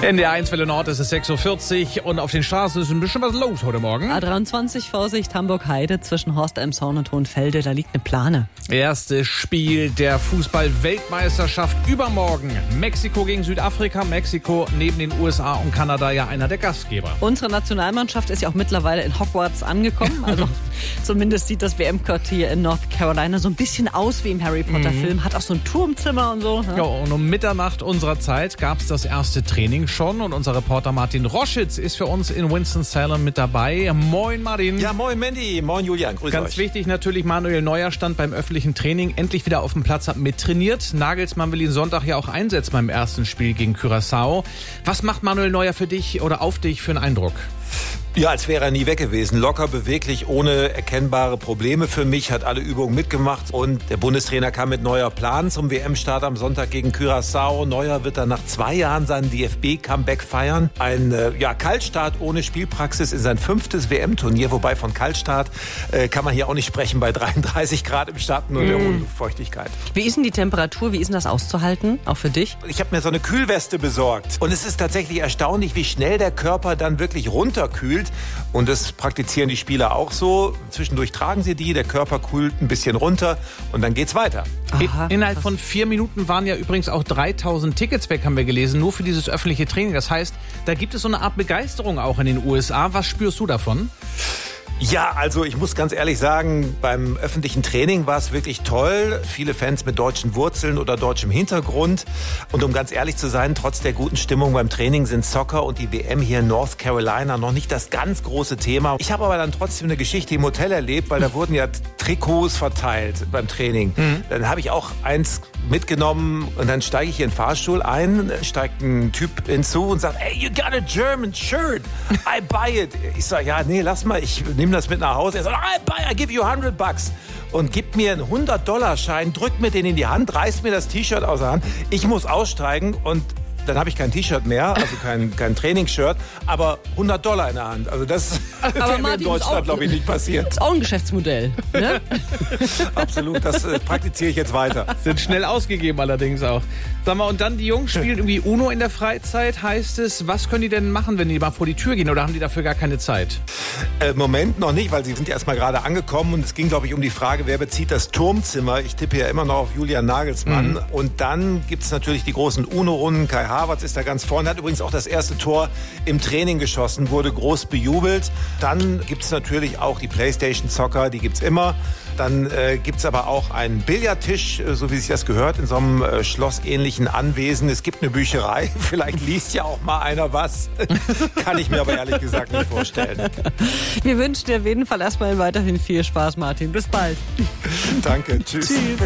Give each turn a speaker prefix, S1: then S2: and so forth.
S1: In der 1 Welle Nord ist es 6.40 Uhr und auf den Straßen ist ein bisschen was los heute Morgen.
S2: A23, Vorsicht, Hamburg-Heide zwischen Horst-Elmshorn und Hohenfelde, da liegt eine Plane.
S1: Erstes Spiel der Fußball-Weltmeisterschaft übermorgen. Mexiko gegen Südafrika. Mexiko neben den USA und Kanada ja einer der Gastgeber.
S2: Unsere Nationalmannschaft ist ja auch mittlerweile in Hogwarts angekommen. Also zumindest sieht das WM-Quartier in North Carolina so ein bisschen aus wie im Harry Potter-Film. Hat auch so ein Turmzimmer und so.
S1: Ja, und um Mitternacht unserer Zeit gab es das erste Training schon. Und unser Reporter Martin Roschitz ist für uns in Winston-Salem mit dabei. Moin Martin.
S3: Ja, moin Mandy, moin Julian, grüß euch.
S1: Ganz wichtig natürlich, Manuel Neuer stand beim öffentlichen Training endlich wieder auf dem Platz, hat mittrainiert. Nagelsmann will ihn Sonntag ja auch einsetzen beim ersten Spiel gegen Curaçao. Was macht Manuel Neuer für dich oder auf dich für einen Eindruck?
S3: Ja, als wäre er nie weg gewesen. Locker, beweglich, ohne erkennbare Probleme für mich, hat alle Übungen mitgemacht. Und der Bundestrainer kam mit neuer Plan zum WM-Start am Sonntag gegen Curaçao. Neuer wird dann nach 2 Jahren seinen DFB-Comeback feiern. Ein Kaltstart ohne Spielpraxis in sein 5. WM-Turnier. Wobei von Kaltstart kann man hier auch nicht sprechen bei 33 Grad im Schatten und der hohen Feuchtigkeit.
S2: Wie ist denn die Temperatur? Wie ist denn das auszuhalten? Auch für dich?
S3: Ich habe mir so eine Kühlweste besorgt. Und es ist tatsächlich erstaunlich, wie schnell der Körper dann wirklich runterkühlt. Und das praktizieren die Spieler auch so. Zwischendurch tragen sie die, der Körper kühlt ein bisschen runter und dann geht's weiter.
S2: Aha,
S1: Innerhalb von 4 Minuten waren ja übrigens auch 3000 Tickets weg, haben wir gelesen, nur für dieses öffentliche Training. Das heißt, da gibt es so eine Art Begeisterung auch in den USA. Was spürst du davon?
S3: Ja, also ich muss ganz ehrlich sagen, beim öffentlichen Training war es wirklich toll. Viele Fans mit deutschen Wurzeln oder deutschem Hintergrund. Und um ganz ehrlich zu sein, trotz der guten Stimmung beim Training sind Soccer und die WM hier in North Carolina noch nicht das ganz große Thema. Ich habe aber dann trotzdem eine Geschichte im Hotel erlebt, weil da wurden ja Trikots verteilt beim Training. Dann habe ich auch eins mitgenommen und dann steige ich hier in den Fahrstuhl ein, steigt ein Typ hinzu und sagt, hey, you got a German shirt, I buy it. Ich sage, ja, nee, lass mal, ich nehme das mit nach Hause. Er sagt, I give you $100 und gibt mir einen $100-Schein, drückt mir den in die Hand, reißt mir das T-Shirt aus der Hand. Ich muss aussteigen und dann habe ich kein T-Shirt mehr, also kein Trainingsshirt, aber $100 in der Hand. Also das wäre mir in Deutschland, glaube ich, nicht passiert.
S2: Das ist auch ein Geschäftsmodell, ne?
S3: Absolut, das praktiziere ich jetzt weiter.
S1: Sind schnell ausgegeben allerdings auch. Sag mal, und dann die Jungs spielen irgendwie Uno in der Freizeit, heißt es. Was können die denn machen, wenn die mal vor die Tür gehen oder haben die dafür gar keine Zeit?
S3: Im Moment noch nicht, weil sie sind erst mal gerade angekommen und es ging, glaube ich, um die Frage, wer bezieht das Turmzimmer. Ich tippe ja immer noch auf Julian Nagelsmann. Und dann gibt es natürlich die großen Uno-Runden. Kai Havertz ist da ganz vorne, hat übrigens auch das erste Tor im Training geschossen, wurde groß bejubelt. Dann gibt es natürlich auch die Playstation Soccer, die gibt's immer. Dann gibt es aber auch einen Billardtisch, so wie sich das gehört, in so einem schlossähnlichen Anwesen. Es gibt eine Bücherei, vielleicht liest ja auch mal einer was. Kann ich mir aber ehrlich gesagt nicht vorstellen.
S2: Wir wünschen dir auf jeden Fall erstmal weiterhin viel Spaß, Martin. Bis bald.
S3: Danke, tschüss.